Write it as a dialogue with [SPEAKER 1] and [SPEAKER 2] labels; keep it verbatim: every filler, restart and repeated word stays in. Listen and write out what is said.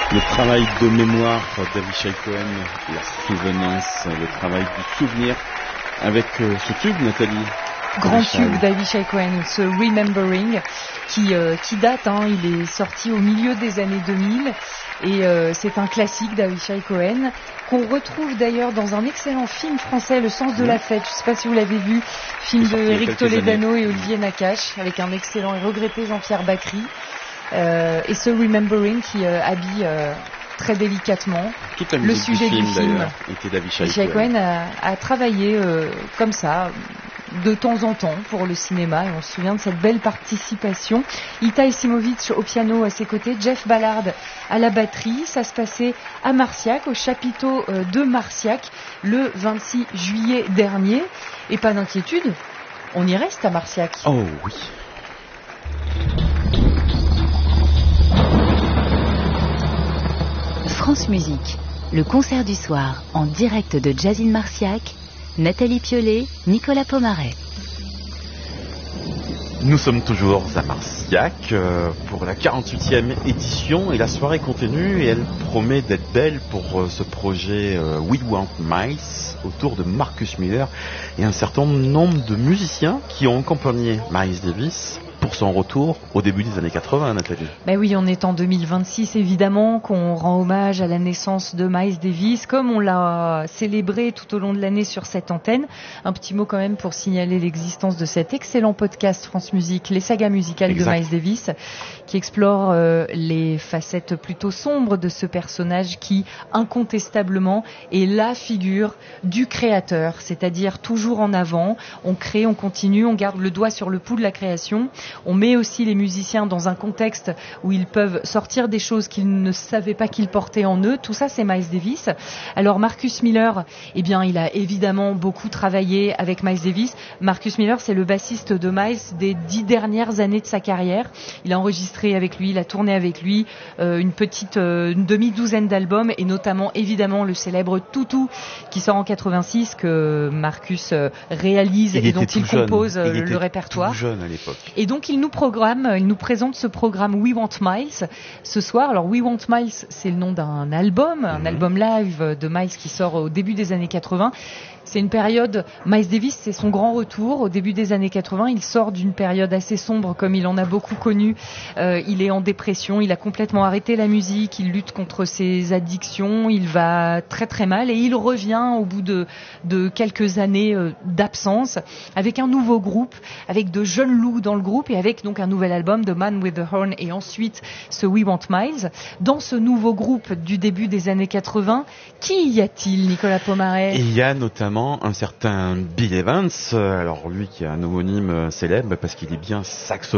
[SPEAKER 1] Le travail de mémoire d'Avishai Cohen, la souvenance, le travail du souvenir avec euh, ce tube, Nathalie.
[SPEAKER 2] Grand
[SPEAKER 1] Avishai.
[SPEAKER 2] tube d'Avishai Cohen, ce Remembering, qui, euh, qui date, hein, il est sorti au milieu des années deux mille et euh, c'est un classique d'Avishai Cohen qu'on retrouve d'ailleurs dans un excellent film français, Le sens de la fête. Je ne sais pas si vous l'avez vu, film de Eric Toledano et Olivier Nakache, avec un excellent et regretté Jean-Pierre Bacry. Euh, et ce Remembering qui euh, habille euh, très délicatement
[SPEAKER 1] Toute la
[SPEAKER 2] le sujet
[SPEAKER 1] du film,
[SPEAKER 2] du film.
[SPEAKER 1] était d'Avishai
[SPEAKER 2] Avishai
[SPEAKER 1] Cohen.
[SPEAKER 2] Cohen a, a travaillé euh, comme ça, de temps en temps, pour le cinéma, et on se souvient de cette belle participation. Ita Esimovic au piano à ses côtés, Jeff Ballard à la batterie. Ça se passait à Marciac, au chapiteau euh, de Marciac, le vingt-six juillet dernier. Et pas d'inquiétude, on y reste à Marciac.
[SPEAKER 1] Oh oui.
[SPEAKER 3] France Musique, le concert du soir en direct de Jazz in Marciac, Nathalie Piolet, Nicolas Pomaret.
[SPEAKER 1] Nous sommes toujours à Marciac euh, pour la quarante-huitième édition et la soirée continue et elle promet d'être belle pour euh, ce projet euh, We Want Miles autour de Marcus Miller et un certain nombre de musiciens qui ont accompagné Miles Davis pour son retour au début des années quatre-vingts, Nathalie.
[SPEAKER 2] Ben oui, on est en deux mille vingt-six évidemment, qu'on rend hommage à la naissance de Miles Davis, comme on l'a célébré tout au long de l'année sur cette antenne. Un petit mot quand même pour signaler l'existence de cet excellent podcast France Musique, les sagas musicales exact. de Miles Davis, qui explore euh, les facettes plutôt sombres de ce personnage qui, incontestablement, est la figure du créateur, c'est-à-dire toujours en avant, on crée, on continue, on garde le doigt sur le pouls de la création. On met aussi les musiciens dans un contexte où ils peuvent sortir des choses qu'ils ne savaient pas qu'ils portaient en eux. Tout ça, c'est Miles Davis. Alors Marcus Miller, eh bien, il a évidemment beaucoup travaillé avec Miles Davis. Marcus Miller, c'est le bassiste de Miles des dix dernières années de sa carrière. Il a enregistré avec lui, il a tourné avec lui euh, une petite euh, une demi-douzaine d'albums et notamment évidemment le célèbre Toutou qui sort en quatre-vingt-six que Marcus euh, réalise
[SPEAKER 1] il
[SPEAKER 2] et dont il
[SPEAKER 1] jeune.
[SPEAKER 2] compose euh,
[SPEAKER 1] il
[SPEAKER 2] le répertoire.
[SPEAKER 1] Tout jeune à l'époque.
[SPEAKER 2] Et donc il nous programme, il nous présente ce programme We Want Miles ce soir. Alors We Want Miles, c'est le nom d'un album, un mmh. album live de Miles qui sort au début des années quatre-vingts. C'est une période, Miles Davis, c'est son grand retour au début des années quatre-vingts. Il sort d'une période assez sombre comme il en a beaucoup connu. Euh, il est en dépression, il a complètement arrêté la musique, il lutte contre ses addictions, il va très très mal et il revient au bout de, de quelques années euh, d'absence avec un nouveau groupe, avec de jeunes loups dans le groupe et avec donc un nouvel album, The Man with the Horn et ensuite ce We Want Miles. Dans ce nouveau groupe du début des années quatre-vingts, qui y a-t-il, Nicolas Pomaret ?
[SPEAKER 1] Il y a notamment un certain Bill Evans, alors lui qui a un homonyme célèbre parce qu'il est bien saxophoniste